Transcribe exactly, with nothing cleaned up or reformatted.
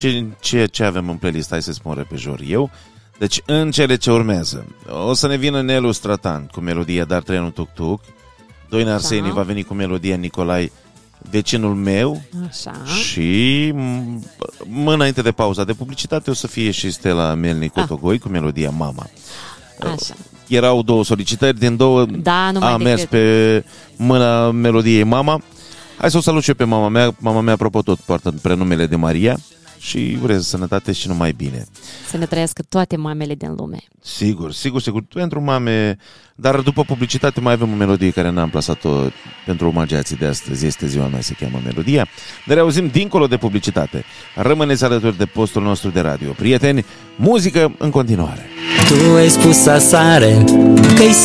ce, ce, ce avem în playlist, hai să spun repejor eu. Deci în cele ce urmează o să ne vină Nelu Stratan cu melodia Dar Trenul Tuc Tuc. Doina Arseni da. va veni cu melodia Nicolai Vecinul meu. Așa. Și mă înainte de pauza de publicitate o să fie și Stella Melnic Cotogoi cu melodia Mama. Așa. Erau două solicitări, din două da, a mers pe mâna melodiei Mama. Hai să o salut și eu pe mama mea. Mama mea, apropo, tot poartă prenumele de Maria. Și urez sănătate și numai bine. Să ne trăiască toate mamele din lume. Sigur, sigur, sigur. Pentru mame. Dar după publicitate mai avem o melodie care n-am plasat-o pentru omagiații de astăzi. Este ziua mea, se cheamă melodia. Dar auzim dincolo de publicitate. Rămâneți alături de postul nostru de radio. Prieteni, muzică în continuare. Tu ai spus asare că